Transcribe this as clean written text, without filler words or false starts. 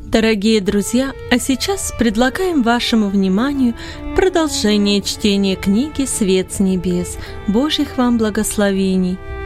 Дорогие друзья, а сейчас предлагаем вашему вниманию продолжение чтения книги «Свет с небес». Божьих вам благословений!